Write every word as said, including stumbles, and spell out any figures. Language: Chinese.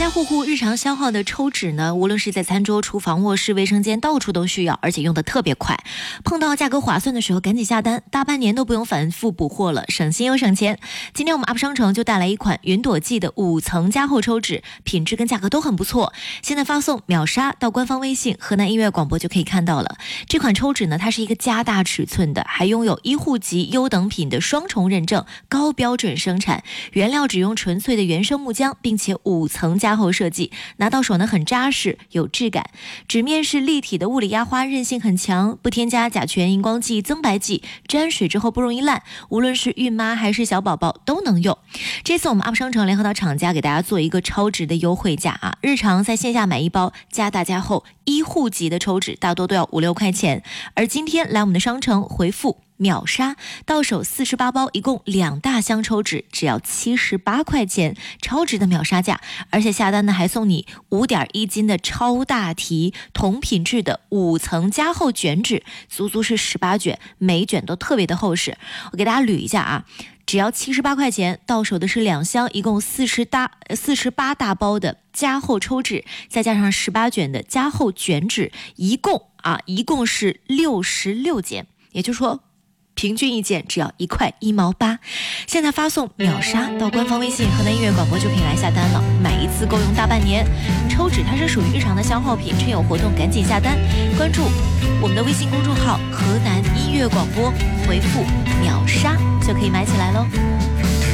家户户日常消耗的抽纸呢，无论是在餐桌、厨房、卧室、卫生间，到处都需要，而且用的特别快。碰到价格划算的时候，赶紧下单，大半年都不用反复补货了，省心又省钱。今天我们 U P 商城就带来一款云朵记的五层加厚抽纸，品质跟价格都很不错。现在发送秒杀到官方微信河南音乐广播就可以看到了。这款抽纸呢，它是一个加大尺寸的，还拥有医护级优等品的双重认证，高标准生产，原料只用纯粹的原生木浆，并且五层加厚设计，拿到手呢很扎实有质感。纸面是立体的物理压花，韧性很强，不添加甲醛、荧光剂、增白剂，沾水之后不容易烂，无论是孕妈还是小宝宝都能用。这次我们 U P 商城联合到厂家给大家做一个超值的优惠价啊！日常在线下买一包加大加厚医护级的抽纸，大多都要五六块钱，而今天来我们的商城回复秒杀，到手四十八包，一共两大箱抽纸，只要七十八块钱，超值的秒杀价！而且下单呢还送你五点一斤的超大提同品质的五层加厚卷纸，足足是十八卷，每卷都特别的厚实。我给大家捋一下啊，只要七十八块钱，到手的是两箱，一共四十大四十八大包的加厚抽纸，再加上十八卷的加厚卷纸，一共啊一共是六十六件，也就是说平均一件只要一块一毛八。现在发送秒杀到官方微信河南音乐广播就可以来下单了，买一次够用大半年。抽纸它是属于日常的消耗品，趁有活动赶紧下单，关注我们的微信公众号河南音乐广播，回复秒杀就可以买起来喽。